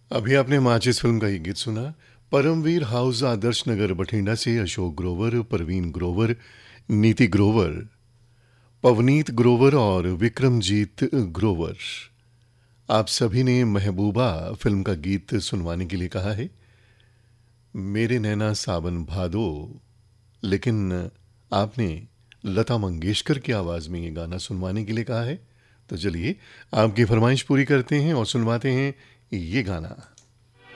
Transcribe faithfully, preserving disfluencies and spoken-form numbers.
अभी आपने माचिस फिल्म का ये गीत सुना। परमवीर हाउस आदर्श नगर बठिंडा से अशोक ग्रोवर, परवीन ग्रोवर, नीति ग्रोवर, पवनीत ग्रोवर और विक्रमजीत ग्रोवर, आप सभी ने महबूबा फिल्म का गीत सुनवाने के लिए कहा है। मेरे नैना सावन भादो, लेकिन आपने लता मंगेशकर की आवाज़ में ये गाना सुनवाने के लिए कहा है। तो चलिए आपकी फरमाइश पूरी करते हैं और सुनवाते हैं ये गाना।